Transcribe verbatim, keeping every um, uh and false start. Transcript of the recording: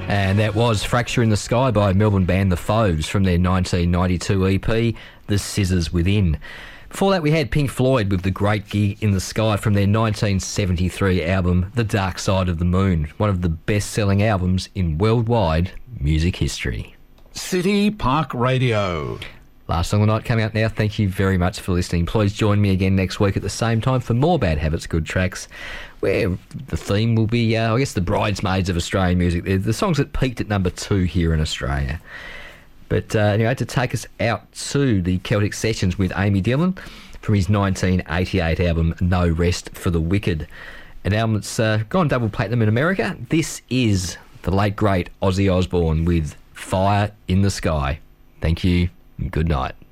And that was Fracture in the Sky by Melbourne band The Foes from their nineteen ninety-two E P, The Scissors Within. Before that, we had Pink Floyd with The Great Gig in the Sky from their nineteen seventy-three album The Dark Side of the Moon, one of the best-selling albums in worldwide music history. City Park Radio. Last song of the night coming out now. Thank you very much for listening. Please join me again next week at the same time for more Bad Habits, Good Tracks, where the theme will be, uh, I guess, the bridesmaids of Australian music. They're the songs that peaked at number two here in Australia. But uh, anyway, to take us out to the Celtic Sessions with Amy Dillon from his nineteen eighty-eight album No Rest for the Wicked, an album that's uh, gone double platinum in America. This is the late, great Ozzy Osbourne with Fire in the Sky. Thank you and good night.